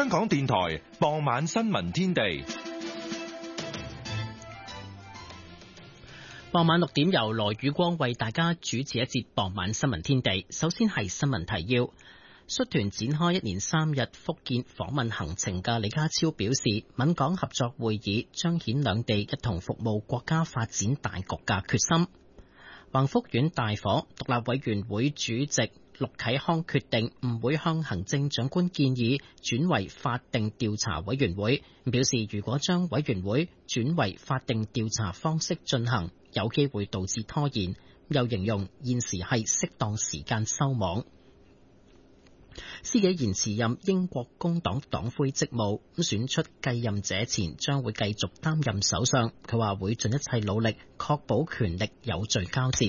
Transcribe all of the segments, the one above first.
香港電台傍晚新聞天地。 傍晚6點由羅宇光為大家主持一節傍晚新聞天地。首先係新聞提要。率團展開一連3日福建訪問行程嘅李家超表示，閩港合作會議彰顯兩地一同服務國家發展大局嘅決心。宏福苑大火，獨立委員會主席陸啟康決定唔會向行政長官建議轉為法定調查委員會，表示如果將委員會轉為法定調查方式進行，有機會導致拖延，又形容現時係適當時間收網。施紀賢辭任英國工黨黨魁職務，選出繼任者前將會繼續擔任首相。佢話會盡一切努力確保權力有序交接。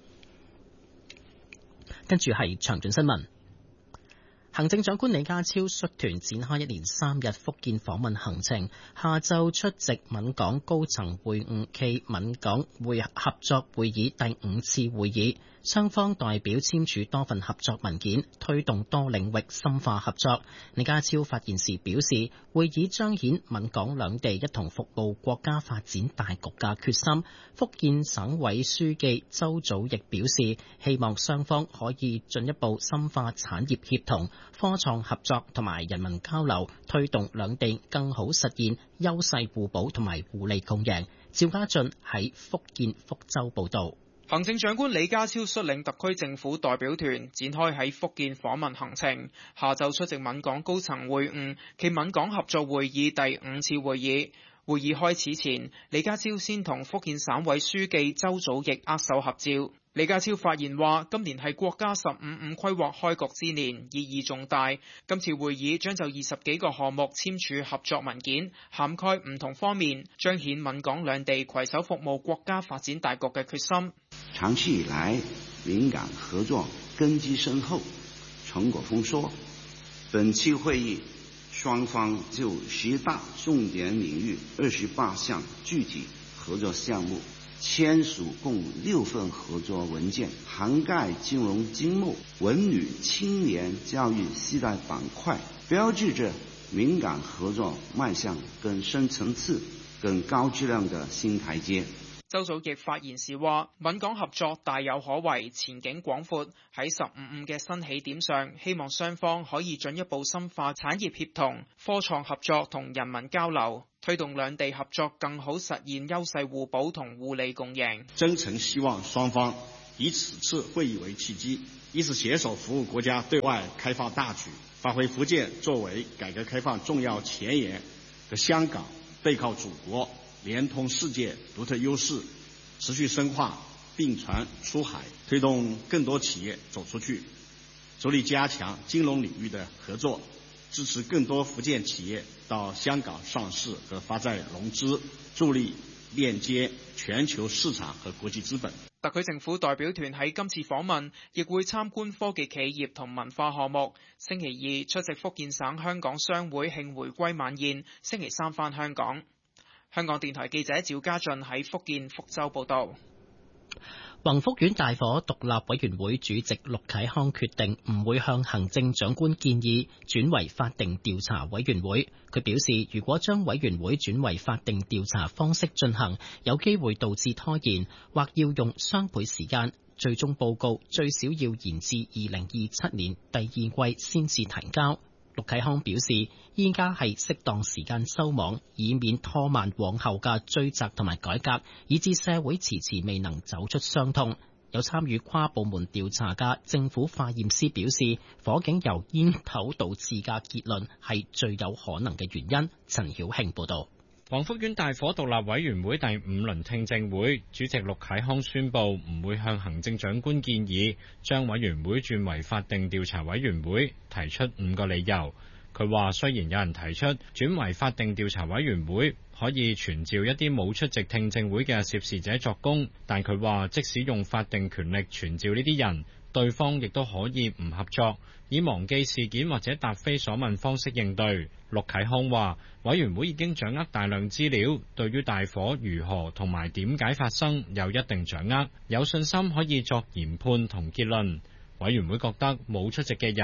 跟住係詳盡新聞。行政長官李家超率團展開一連3日福建訪問行程，下晝出席閩港高層會晤暨閩港合作會議第5次會議，雙方代表簽署多份合作文件，推動多領域深化合作。李家超發言時表示，會議彰顯閩港兩地一同服務國家發展大局嘅決心。福建省委書記周祖義表示，希望雙方可以進一步深化產業協同、科創合作同埋人民交流，推動兩地更好實現優勢互補同埋互利共贏。趙家俊喺福建福州報道。 行政長官李家超率領特區政府代表團展開喺福建訪問行程，下晝出席閩港高層會晤暨閩港合作會議第5次會議。會議開始前，李家超先同福建省委書記周祖義握手合照。李家超發言話，今年係國家15五規劃開局之年，意義重大。今次會議將就20幾個項目簽署合作文件，涵蓋唔同方面，彰顯閩港兩地攜手服務國家發展大局嘅決心。 長期以來，閩港合作根基深厚，成果豐碩。本期會議，雙方就10大重點領域28項具體合作項目簽署共6份合作文件，涵蓋金融經貿、文旅、青年教育4大板塊，標誌着閩港合作邁向更深層次、更高質量的新台階。 周祖義發言時話，閩港合作大有可為，前景廣闊。喺15五嘅新起點上，希望雙方可以進一步深化產業協同、科創合作同人民交流，推動兩地合作更好實現優勢互補同互利共贏。 真誠希望雙方以此次會議為契機，一起攜手服務國家對外開放大局，發揮福建作為改革開放重要前沿和香港背靠祖國、連通世界獨特優勢，持續深化並船出海，推動更多企業走出去，着力加強金融領域的合作，支持更多福建企業到香港上市和發債融資，助力鏈接全球市場和國際資本。 特區政府代表團喺今次訪問亦會參觀科技企業同文化項目。星期2出席福建省香港商會慶回歸晚宴，星期3返香港。香港電台記者趙家俊喺福建福州報道。 宏福苑大火，獨立委員會主席陸啟康決定唔會向行政長官建議轉為法定調查委員會。佢表示，如果將委員會轉為法定調查方式進行，有機會導致拖延，或要用雙倍時間。最終報告最少要延至2027年第2季先至提交。陸啟康表示，依家係適當時間收網，以免拖慢往後嘅追責同埋改革，以致社會遲遲未能走出傷痛。有參與跨部門調查嘅政府化驗師表示，火警由煙頭導致嘅結論係最有可能嘅原因。陳曉慶報導。 宏福苑大火獨立委員會第5輪聽證會主席陸啟康宣布唔會向行政長官建議將委員會轉為法定調查委員會，提出5個理由。佢話雖然有人提出轉為法定調查委員會可以傳召一啲冇出席聽證會嘅涉事者作供，但佢話即使用法定權力傳召呢啲人，對方亦都可以唔合作，以忘記事件或者答非所問方式應對。陸啟康話，委員會已經掌握大量資料，對於大火如何同埋點解發生有一定掌握，有信心可以作研判同結論。委員會覺得冇出席嘅人，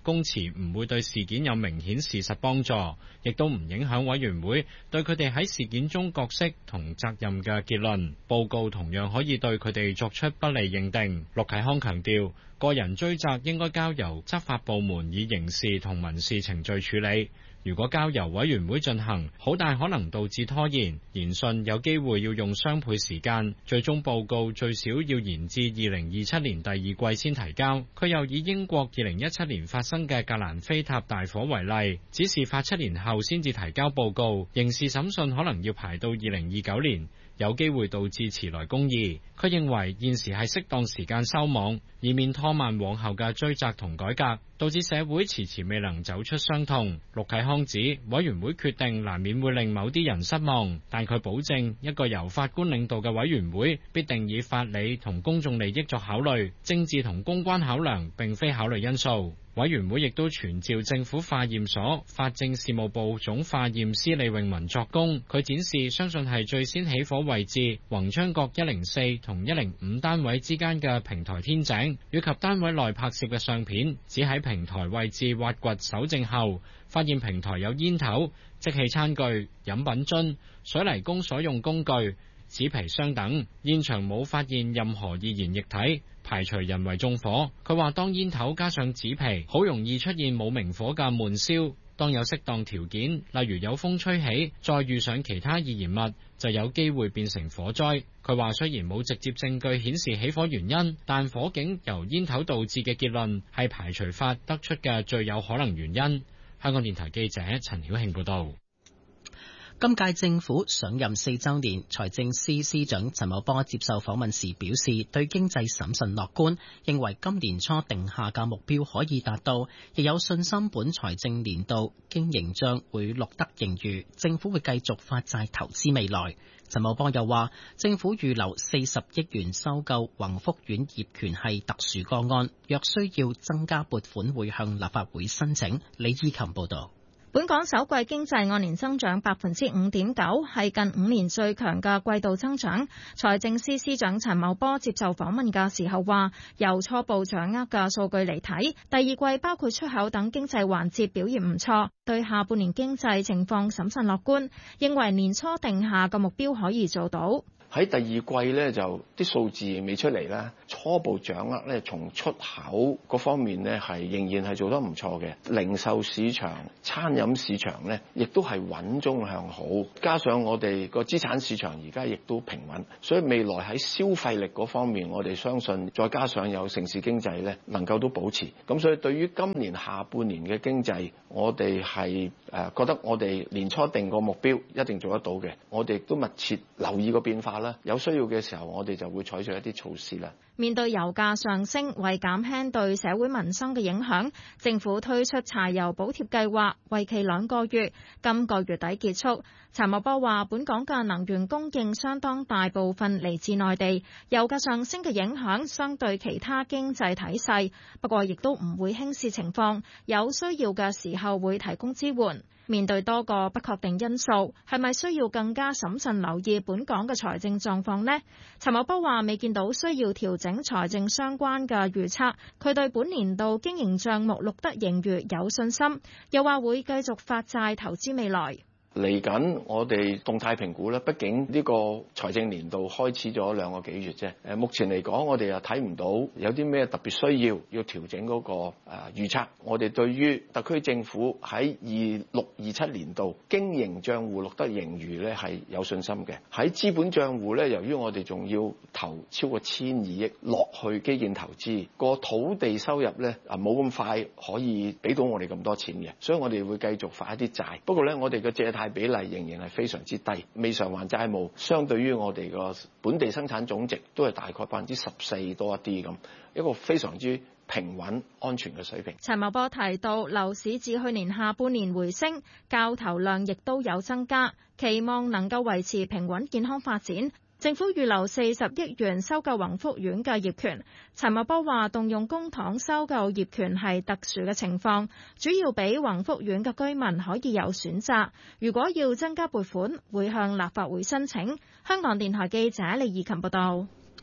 供詞唔會對事件有明顯事實幫助，亦都唔影響委員會對佢哋喺事件中角色同責任嘅結論。報告同樣可以對佢哋作出不利認定。陸啟康強調，個人追責應該交由執法部門以刑事同民事程序處理。如果交由委員會進行，好大可能導致拖延，研訊有機會要用雙倍時間，最終報告最少要延至2027年第二季先提交。佢又以英國2017年發生嘅格蘭菲塔大火為例，指事發7年後先至提交報告，刑事審訊可能要排到2029年。有機會導致遲來公義。佢認為現時係適當時間收網，以免拖慢往後嘅追責同改革，導致社會遲遲未能走出傷痛。陸啟康指委員會決定難免會令某啲人失望，但佢保證一個由法官領導嘅委員會必定以法理同公眾利益作考慮，政治同公關考量並非考慮因素。委員會亦都傳召政府化驗所法政事務部總化驗師李永文作供，佢展示相信係最先起火位置宏昌閣104同105單位之間嘅平台天井，以及單位內拍攝嘅相片，只喺平台位置挖掘搜證後，發現平台有煙頭、即棄餐具、飲品樽、水泥工所用工具、紙皮箱等，現場冇發現任何易燃液體，排除人為縱火。佢話當煙頭加上紙皮，好容易出現冇明火嘅悶燒。當有適當條件，例如有風吹起，再遇上其他易燃物，就有機會變成火災。佢話雖然冇直接證據顯示起火原因，但火警由煙頭導致嘅結論係排除法得出嘅最有可能原因。香港電台記者陳曉慶報道。 今屆政府上任4週年，財政司司長陳茂波接受訪問時表示，對經濟審慎樂觀，認為今年初定下嘅目標可以達到，亦有信心本財政年度經營帳會錄得盈餘，政府會繼續發債投資未來。陳茂波又話，政府預留40億元收購宏福苑業權係特殊個案，若需要增加撥款會向立法會申請。李依琴報導。 本港首季經濟按年增長5.9%，係近5年最強嘅季度增長。財政司司長陳茂波接受訪問嘅時候話，由初步掌握嘅數據嚟睇，第二季包括出口等經濟環節表現唔錯，對下半年經濟情況審慎樂觀，認為年初定下嘅目標可以做到。 喺第二季咧就啲數字未出嚟啦，初步掌握咧從出口嗰方面咧係仍然係做得唔錯嘅，零售市場、餐飲市場咧亦都係穩中向好，加上我哋個資產市場而家亦都平穩，所以未來喺消費力嗰方面，我哋相信再加上有城市經濟咧能夠都保持，咁所以對於今年下半年嘅經濟，我哋係覺得我哋年初定個目標一定做得到嘅，我哋亦都密切留意個變化。有需要嘅時候，我哋就會採取一啲措施啦。 面對油價上升，為減輕對社會民生嘅影響，政府推出柴油補貼計劃，為期2個月，今個月底結束。陳茂波話，本港嘅能源供應相當大部分嚟自內地，油價上升嘅影響相對其他經濟體細，不過亦都唔會輕視情況，有需要嘅時候會提供支援。面對多個不確定因素，係咪需要更加審慎留意本港嘅財政狀況呢？陳茂波話未見到需要調整財政相關嘅預測，佢對本年度經營帳目錄得盈餘有信心，又話會繼續發債投資未來。 嚟緊我哋動態評估咧，畢竟呢個財政年度開始咗2個幾月啫。目前嚟講，我哋又睇唔到有啲咩特別需要調整嗰個預測。我哋對於特區政府喺26-27年度經營帳戶錄得盈餘咧係有信心嘅。喺資本帳戶咧，由於我哋仲要投超過1,200億落去基建投資，個土地收入咧冇咁快可以俾到我哋咁多錢嘅，所以我哋會繼續發一啲債。不過咧，我哋嘅借貸比例仍然係非常之低，未償還債務相對於我哋個本地生產總值都係大概14%多一啲咁，一個非常之平穩安全嘅水平。 陳茂波提到，樓市自去年下半年回升，交投量亦都有增加，期望能夠維持平穩健康發展。政府預留40億元收購宏福苑嘅業權。陳茂波話，動用公帑收購業權係特殊嘅情況，主要俾宏福苑嘅居民可以有選擇。如果要增加撥款，會向立法會申請。香港電台記者李怡琴報道。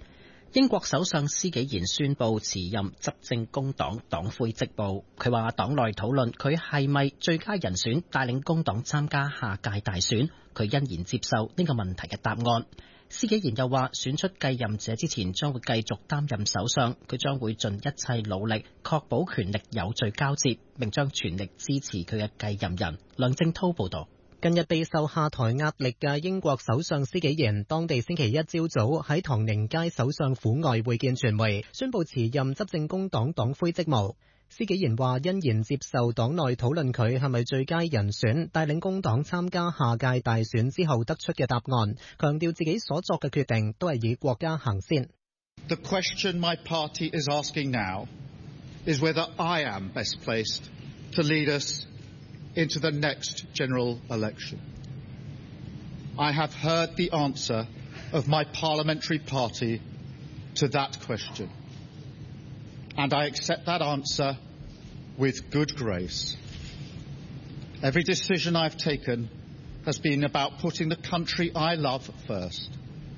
英國首相施紀賢宣布辭任執政工黨黨魁職務。佢話黨內討論佢係咪最佳人選帶領工黨參加下屆大選，佢欣然接受呢個問題嘅答案。施紀賢又話選出繼任者之前將會繼續擔任首相，佢將會盡一切努力確保權力有序交接，並將全力支持佢嘅繼任人。梁正濤報道。 近日備受下台壓力嘅英國首相施紀賢，當地星期一朝早喺唐寧街首相府外會見傳媒，宣布辭任執政工黨黨魁職務。施紀賢話欣然接受黨內討論佢係咪最佳人選帶領工黨參加下屆大選之後得出嘅答案，強調自己所作嘅決定都係以國家行先。 The question my party is asking now is whether I am best placed to lead us into the next general election. I have heard the answer of my parliamentary party to that question, and I accept that answer with good grace. Every decision I've taken has been about putting the country I love first.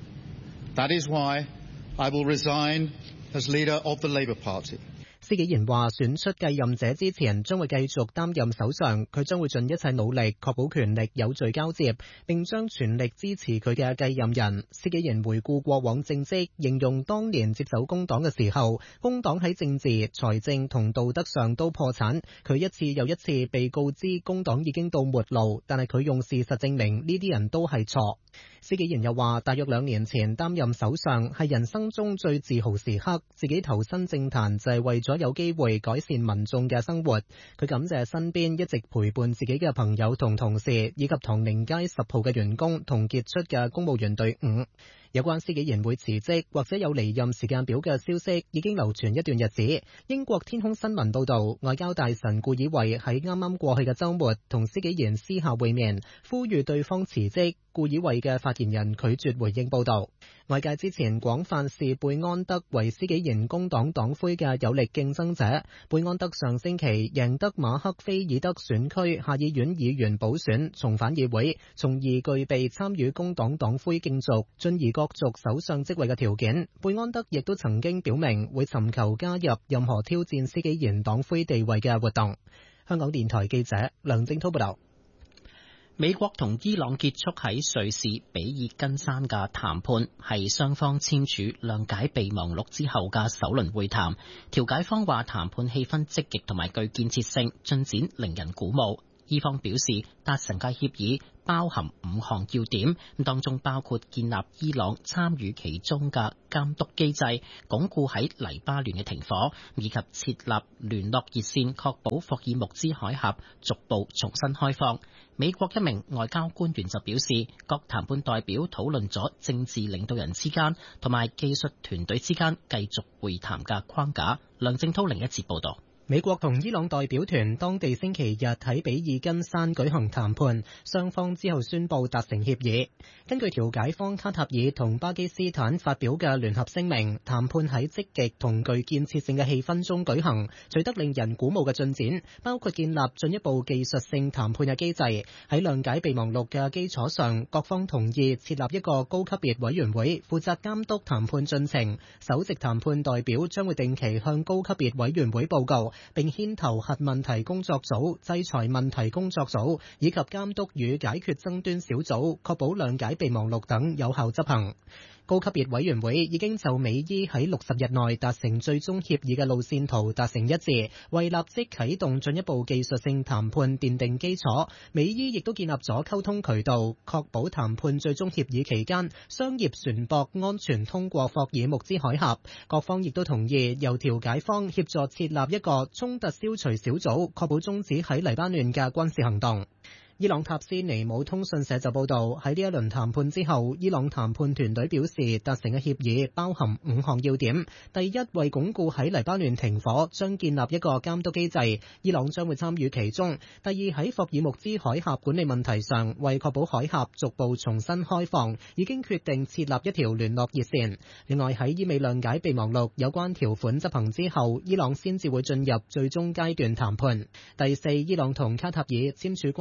That is why I will resign as leader of the Labour Party. 施紀賢話選出繼任者之前將會繼續擔任首相，佢將會盡一切努力確保權力有序交接，並將全力支持佢嘅繼任人。施紀賢回顧過往政績，形容當年接手工黨嘅時候，工黨喺政治、財政同道德上都破產，佢一次又一次被告知工黨已經到末路，但係佢用事實證明呢啲人都係錯。施紀賢又話大約2年前擔任首相係人生中最自豪時刻，自己投身政壇就係為咗有機會改善民眾嘅生活。佢感謝身邊一直陪伴自己嘅朋友同同事，以及唐寧街10號嘅員工同傑出嘅公務員隊伍。有關施紀賢會辭職或者有離任時間表嘅消息已經流傳一段日子。英國天空新聞報道，外交大臣顧以為喺啱啱過去嘅週末同施紀賢私下會面，呼籲對方辭職。顧以為嘅發言人拒絕回應報導。外界之前廣泛視貝安德為施紀賢工黨黨魁嘅有力競爭者。貝安德上星期贏得馬克菲爾德選區下議院議員補選，重返議會，從而具備參與工黨黨魁競逐，進而角逐首相職位嘅條件。貝安德亦都曾經表明會尋求加入任何挑戰施紀賢黨魁地位嘅活動。香港電台記者梁正濤報道。 美國同伊朗結束喺瑞士比爾根山嘅談判，係雙方簽署諒解備忘錄之後嘅首輪會談。調解方話談判氣氛積極同埋具建設性，進展令人鼓舞。伊方表示達成嘅協議包含5項要點，當中包括建立伊朗參與其中嘅監督機制，鞏固喺黎巴嫩嘅停火，以及設立聯絡熱線，確保霍爾木茲海峽逐步重新開放。美國一名外交官員就表示，各談判代表討論咗政治領導人之間同埋技術團隊之間繼續會談嘅框架。梁正濤另一節報道。 美國同伊朗代表團當地星期日喺比爾根山舉行談判，雙方之後宣布達成協議。根據調解方卡塔爾同巴基斯坦發表嘅聯合聲明，談判喺積極同具建設性嘅氣氛中舉行，取得令人鼓舞嘅進展，包括建立進一步技術性談判嘅機制。喺諒解備忘錄嘅基礎上，各方同意設立一個高級別委員會，負責監督談判進程。首席談判代表將會定期向高級別委員會報告，並牽頭核問題工作組、制裁問題工作組以及監督與解決爭端小組，確保諒解備忘錄等有效執行。高級別委員會已經就美伊喺60日內達成最終協議嘅路線圖達成一致，為立即啟動進一步技術性談判奠定基礎。美伊亦都建立咗溝通渠道，確保談判最終協議期間商業船舶安全通過霍爾木茲海峽。各方亦都同意由調解方協助設立一個衝突消除小組，確保終止喺黎巴嫩嘅軍事行動。伊朗塔斯尼姆通訊社就報道，喺呢一輪談判之後，伊朗談判團隊表示達成嘅協議包含5項要點。第一，為鞏固喺黎巴嫩停火，將建立一個監督機制，伊朗將會參與其中。第二，喺霍爾木茲海峽管理問題上，為確保海峽逐步重新開放，已經決定設立一條聯絡熱線。另外，喺伊美諒解備忘錄有關條款執行之後，伊朗先至會進入最終階段談判。第四，伊朗同卡塔爾簽署關於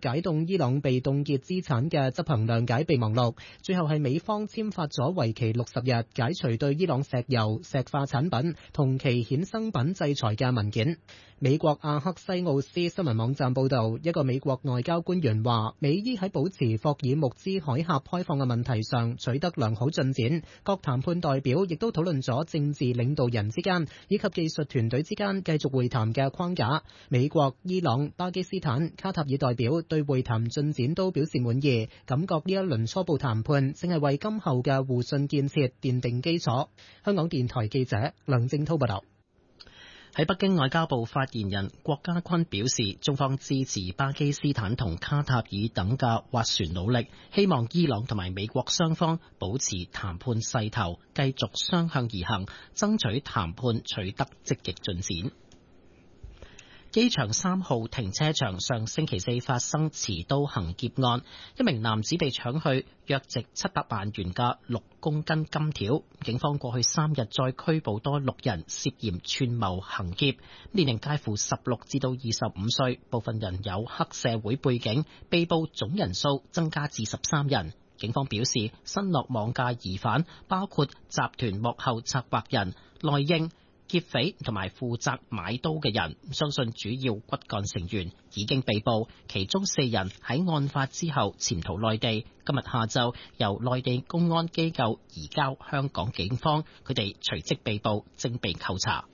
解凍伊朗被凍結資產嘅執行諒解備忘錄，最後係美方簽發咗為期60日解除對伊朗石油、石化產品同其衍生品制裁嘅文件。美國阿克西奧斯新聞網站報導，一個美國外交官員話，美伊喺保持霍爾木茲海峽開放嘅問題上取得良好進展，各談判代表亦都討論咗政治領導人之間以及技術團隊之間繼續會談嘅框架。美國、伊朗、巴基斯坦、卡塔爾代表對會談進展都表示滿意，感覺呢一輪初步談判正係為今後嘅互信建設奠定基礎。香港電台記者梁正滔報道。 喺北京，外交部發言人郭家坤表示，中方支持巴基斯坦同卡塔爾等嘅斡旋努力，希望伊朗同埋美國雙方保持談判勢頭，繼續雙向而行，爭取談判取得積極進展。機場3號停車場上星期四發生持刀行劫案，一名男子被搶去約值700萬元嘅6公斤金條。警方過去3日再拘捕多6人涉嫌串謀行劫，年齡介乎16至到25歲，部分人有黑社會背景，被捕總人數增加至13人。警方表示，新落網嘅疑犯包括集團幕後策劃人、內應、劫匪同埋負責買刀嘅人，相信主要骨幹成員已經被捕，其中4人喺案發之後潛逃內地，今日下晝由內地公安機構移交香港警方，佢哋隨即被捕，正被扣查。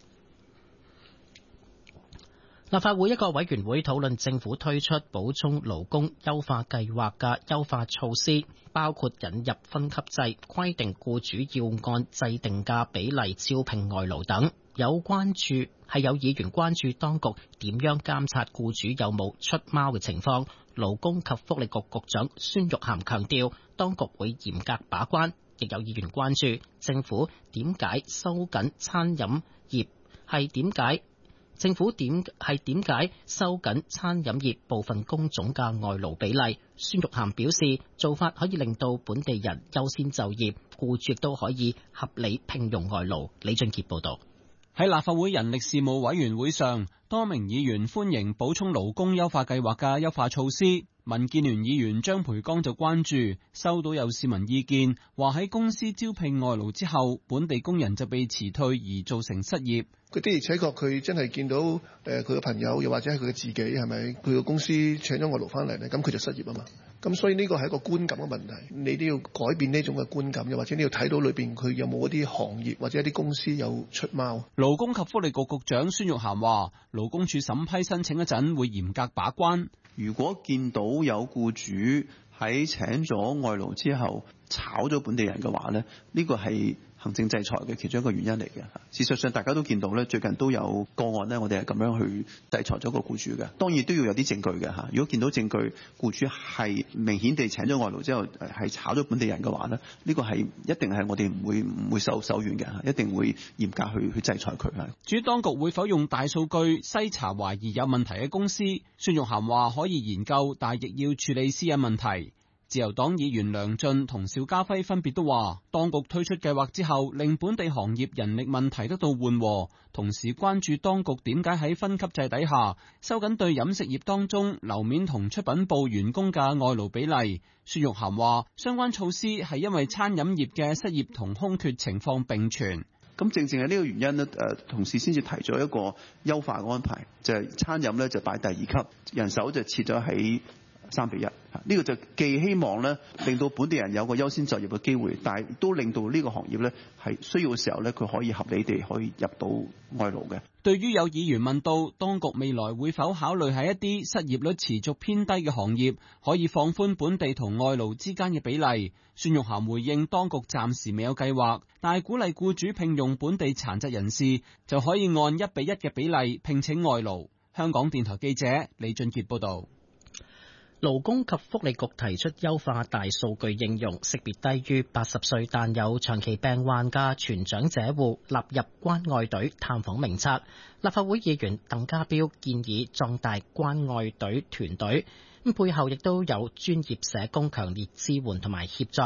立法會一個委員會討論政府推出補充勞工優化計劃嘅優化措施，包括引入分級制，規定僱主要按制定嘅比例招聘外勞等。有議員關注當局點樣監察僱主有冇出貓嘅情況。勞工及福利局局長孫玉菡強調，當局會嚴格把關。亦有議員關注政府點解收緊餐飲業政府點解收緊餐飲業部分工種嘅外勞比例？孫玉菡表示，做法可以令到本地人優先就業，僱主亦都可以合理聘用外勞。李俊傑報導。 喺立法會人力事務委員會上，多名議員歡迎補充勞工優化計劃嘅優化措施。民建聯議員張培剛就關注，收到有市民意見，話喺公司招聘外勞之後，本地工人就被辭退而造成失業。 佢的而且確佢真係見到佢嘅朋友，又或者係佢嘅自己，係咪佢個公司請咗外勞翻嚟咧？咁佢就失業啊嘛。咁所以呢個係一個觀感嘅問題，你都要改變呢種嘅觀感，又或者你要睇到裏邊佢有冇一啲行業或者一啲公司有出貓。 勞工及福利局局長孫玉菡話，勞工處審批申請嗰陣會嚴格把關。 如果見到有僱主喺請咗外勞之後炒咗本地人嘅話咧，呢個係行政制裁嘅其中一個原因嚟嘅。事實上大家都見到咧，最近都有個案咧，我哋係咁樣去制裁咗個僱主嘅。當然都要有啲證據嘅嚇。如果見到證據，僱主係明顯地請咗外勞之後係炒咗本地人嘅話咧，呢個係一定係我哋唔會手軟嘅，一定會嚴格去制裁佢。 至於當局會否用大數據篩查懷疑有問題嘅公司，孫玉菡話可以研究，但亦要處理私隱問題。自由黨議員梁進同邵家輝分別都話，當局推出計劃之後，令本地行業人力問題得到緩和，同時關注當局點解喺分級制底下收緊對飲食業當中樓面同出品部員工嘅外勞比例。孫玉菡話，相關措施係因為餐飲業嘅失業同空缺情況並存。 咁正係呢個原因呢，同事先至提咗一個優化安排，就係餐飲呢就擺第2級，人手就設咗喺3:1，呢個就既希望咧令到本地人有個優先就業嘅機會，但係都令到呢個行業咧係需要嘅時候咧，佢可以合理地可以入到外勞嘅。 對於有議員問到當局未來會否考慮喺一啲失業率持續偏低嘅行業可以放寬本地同外勞之間嘅比例，孫玉菡回應當局暫時未有計劃，但係鼓勵僱主聘用本地殘疾人士就可以按1:1嘅比例聘請外勞。香港電台記者李俊傑報導。 勞工及福利局提出優化大數據應用，識別低於80歲但有長期病患嘅全長者戶納入關愛隊探訪名冊。立法會議員鄧家彪建議壯大關愛隊團隊，背後亦都有專業社工強烈支援同埋協作。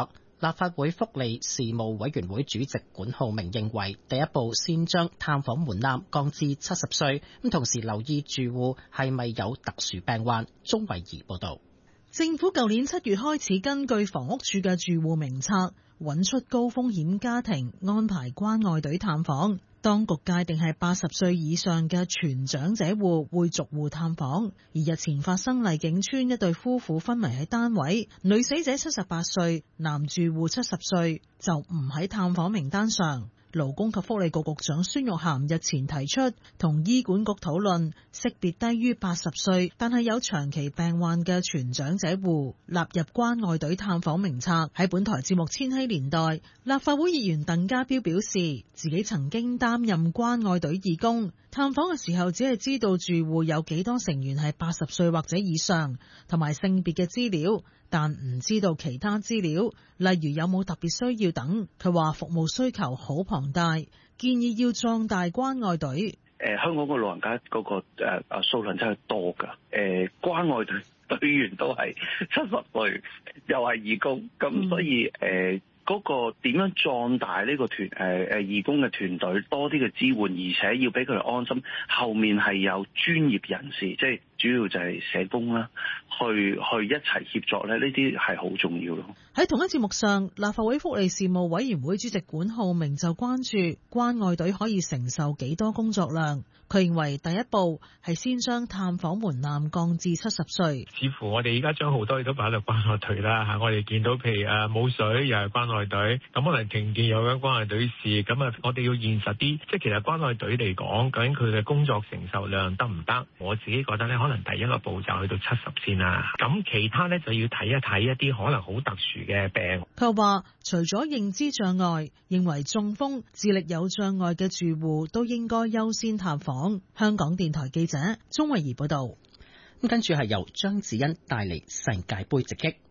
立法會福利事務委員會主席管浩鳴認為，第一步先將探訪門檻降至70歲，咁同時留意住戶係咪有特殊病患。鍾慧儀報道。 政府舊年7月開始根據房屋署嘅住戶名冊，揾出高風險家庭，安排關愛隊探訪。當局界定係80歲以上嘅全長者戶會逐戶探訪。而日前發生麗景邨一對夫婦昏迷喺單位，女死者78歲，男住戶70歲，就唔喺探訪名單上。勞工及福利局局長孫玉菡日前提出同醫管局討論，識別低於80歲但係有長期病患嘅全長者戶納入關愛隊探訪名冊。喺本台節目《千禧年代》，立法會議員鄧家彪表示，自己曾經擔任關愛隊義工，探訪嘅時候只係知道住戶有幾多成員係80歲或者以上，同埋性別嘅資料，但唔知道其他資料，例如有冇特別需要等。佢話服務需求好龐大，建議要壯大關愛隊。 香港個老人家嗰個數量真係多㗎。關愛隊員都係70歲，又係義工，咁所以嗰個點樣壯大呢個義工嘅團隊，多啲嘅支援，而且要俾佢哋安心。後面係有專業人士，即係主要就係社工啦，去一齊協作咧，呢啲係好重要咯。 喺同一節目上，立法會福利事務委員會主席管浩鳴就關注關愛隊可以承受幾多工作量。佢認為第一步係先將探訪門檻降至70歲。 似乎我哋而家將好多嘢都擺落關愛隊啦嚇，我哋見到譬如冇水又係關愛隊，咁可能停電又有關愛隊事，咁我哋要現實啲，即係其實關愛隊嚟講，究竟佢嘅工作承受量得唔得？我自己覺得咧，可能第一個步驟去到70先啦，咁其他咧就要睇一睇一啲可能好特殊嘅病。 佢話除咗認知障礙，認為中風、智力有障礙嘅住戶都應該優先探訪。香港電台記者鍾慧儀報道。 咁跟住係由張子欣帶嚟世界盃直擊。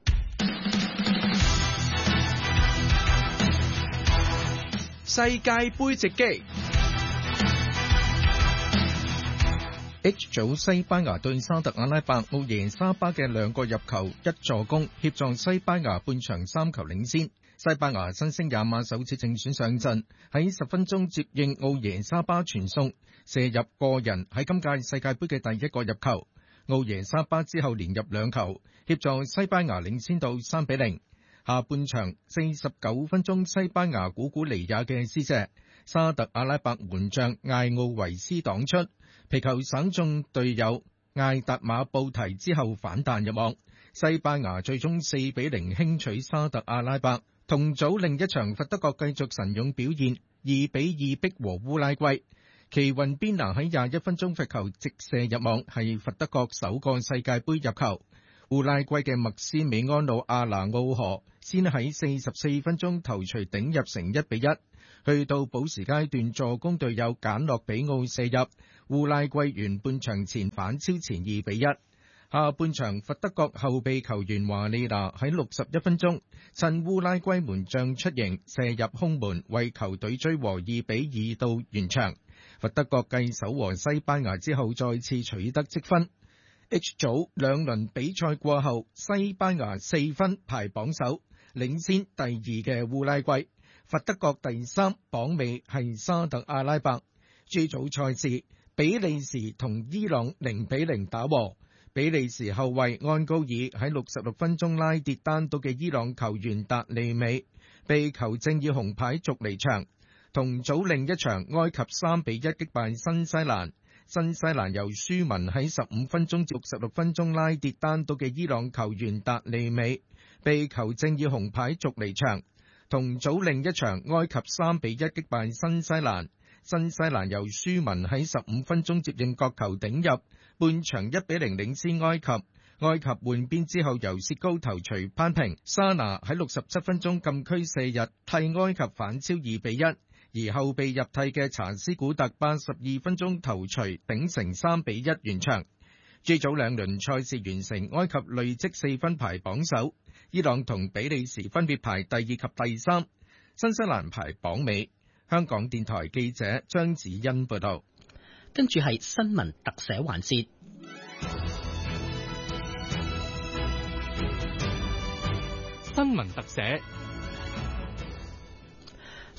世界盃直擊。H 組西班牙對沙特阿拉伯，奧耶沙巴嘅2個入球1助攻，協助西班牙半場3球領先。西班牙新星亞馬首次正選上陣，喺10分鐘接應奧耶沙巴傳送，射入個人喺今屆世界盃嘅第1個入球。奧耶沙巴之後連入2球，協助西班牙領先到3-0。下半場49分鐘，西班牙古古尼亞嘅施射，沙特阿拉伯門將艾奧維斯擋出，皮球省中隊友艾達馬布提之後反彈入網，西班牙最終4-0輕取沙特阿拉伯。同組另一場佛得角繼續神勇表現，2-2逼和烏拉圭。奇雲邊拿喺21分鐘罰球直射入網，係佛得角首個世界盃入球。烏拉圭嘅麥斯美安魯阿拿奧河先喺44分鐘頭槌頂入成1-1，去到補時階段助攻隊友簡諾比奧射入，烏拉圭完半場前反超前2-1。下半場佛得角後備球員華利拿喺61分鐘趁烏拉圭門將出迎射入空門，為球隊追和2-2到完場。佛得角繼守和西班牙之後再次取得積分。H 組2輪比賽過後，西班牙4分排榜首，領先第2嘅烏拉圭。佛得角第3，榜尾係沙特阿拉伯。G 組賽事，比利時同伊朗0-0打和。比利時後衛安高爾喺66分鐘拉跌單獨嘅伊朗球員達利美，被球證以紅牌逐離場。同組另一場，埃及3-1擊敗新西蘭。新西蘭由舒文喺15分鐘至66分鐘拉跌單獨嘅伊朗球員達利美，被球證以紅牌逐離場。同組另一場，埃及3-1擊敗新西蘭。新西蘭由舒文喺15分鐘接應角球頂入，半場1-0領先埃及。埃及換邊之後由薛高頭槌扳平，沙拿喺67分鐘禁區射入，替埃及反超2-1。而後備入替嘅查斯古特82分鐘頭槌頂成3-1完場。G 組2輪賽事完成，埃及累積4分排榜首，伊朗同比利時分別排第2及第3，新西蘭排榜尾。香港電台記者張子欣報道。 跟住係新聞特寫環節。 新聞特寫。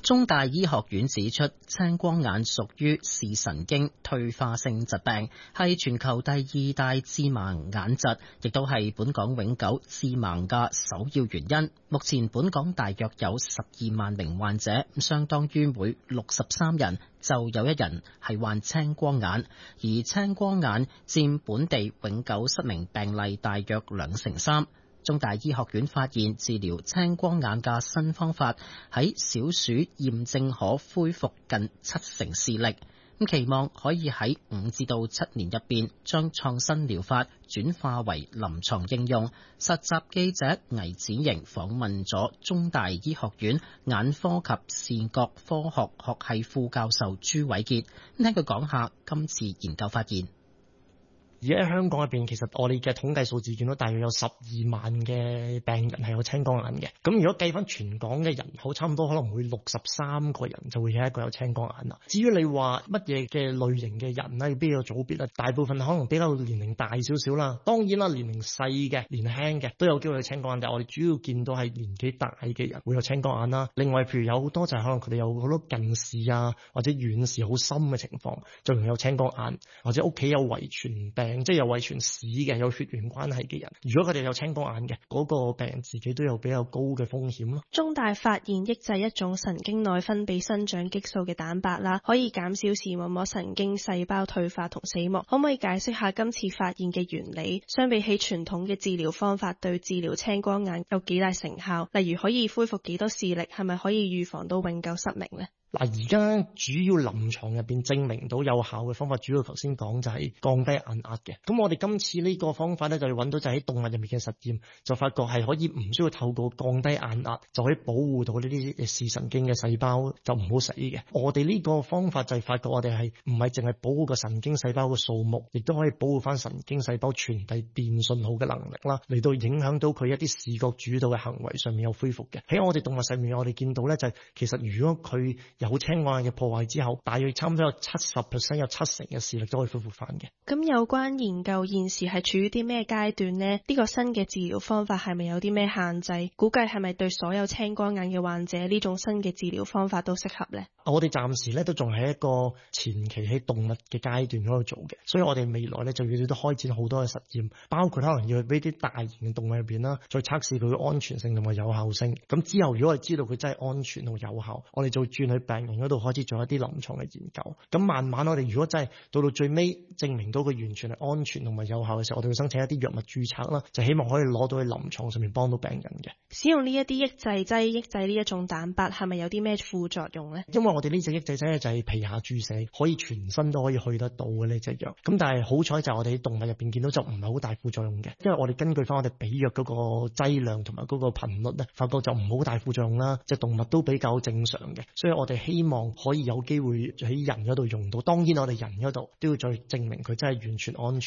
中大醫學院指出，青光眼屬於視神經退化性疾病，係全球第2大致盲眼疾，亦都係本港永久致盲嘅首要原因。目前本港大約有12萬名患者，相當於每63人就有1人係患青光眼，而青光眼佔本地永久失明病例大約3%。中大醫學院發現治療青光眼嘅新方法喺小鼠驗證可恢復近70%視力，期望可以喺5至到7年入邊將創新療法轉化為臨床應用。實習記者倪展瑩訪問咗中大醫學院眼科及視覺科學學系副教授朱偉傑，聽佢講下今次研究發現。 而喺香港入邊，其實我哋嘅統計數字見到大約有12萬嘅病人係有青光眼嘅。咁如果計翻全港嘅人口，差唔多可能每63個人就會有一個有青光眼啦。至於你話乜嘢嘅類型嘅人咧，邊個組別咧？大部分可能比較年齡大少少啦。當然啦，年齡細嘅、年輕嘅都有機會有青光眼，但係我哋主要見到係年紀大嘅人會有青光眼啦。另外，譬如有好多就係可能佢哋有好多近視啊，或者遠視好深嘅情況，就容易有青光眼，或者屋企有遺傳病。即係有遺傳史嘅、有血緣關係嘅人，如果佢哋有青光眼嘅，嗰個病人自己都有比較高嘅風險咯。 中大發現抑制一種神經內分泌生長激素嘅蛋白啦，可以減少視網膜神經細胞退化同死亡。可唔可以解釋下今次發現嘅原理？相比起傳統嘅治療方法，對治療青光眼有幾大成效？例如可以恢復幾多視力？係咪可以預防到永久失明呢？ 嗱，而家主要臨床入邊證明到有效嘅方法，主要頭先講就係降低眼壓嘅。咁我哋今次呢個方法咧，就揾到就喺動物入面嘅實驗，就發覺係可以唔需要透過降低眼壓，就可以保護到呢啲視神經嘅細胞就唔好死嘅。我哋呢個方法就係發覺我哋係唔係淨係保護個神經細胞嘅數目，亦都可以保護翻神經細胞傳遞電信號嘅能力啦，嚟到影響到佢一啲視覺主導嘅行為上面有恢復嘅。喺我哋動物上面，我哋見到咧就係其實如果佢有青光眼嘅破壞之後，大約差唔多有70%，有70%嘅視力都可以恢復翻嘅。 咁有關研究現時係處於啲咩階段呢？呢個新嘅治療方法係咪有啲咩限制？估計係咪對所有青光眼嘅患者呢種新嘅治療方法都適合呢？ 我哋暫時咧都仲係一個前期喺動物嘅階段嗰度做嘅，所以我哋未來咧就要都開展好多嘅實驗，包括可能要去俾啲大型嘅動物入邊啦，再測試佢嘅安全性同埋有效性。咁之後如果我哋知道佢真係安全同有效，我哋就轉去病人嗰度開始做一啲臨床嘅研究。咁慢慢我哋如果真係到最尾證明到佢完全係安全同埋有效嘅時候，我哋會申請一啲藥物註冊啦，就希望可以攞到去臨床上面幫到病人嘅。 使用呢一啲抑制劑抑制呢一種蛋白係咪有啲咩副作用呢？ 因為我哋呢隻抑制劑咧就係皮下注射，可以全身都可以去得到嘅呢隻藥。咁但係好彩就係我哋喺動物入邊見到就唔係好大副作用嘅，因為我哋根據翻我哋俾藥嗰個劑量同埋嗰個頻率咧，發覺就唔好大副作用啦，隻動物都比較正常嘅，所以我哋希望可以有機會喺人嗰度用到。當然我哋人嗰度都要再證明佢真係完全安全。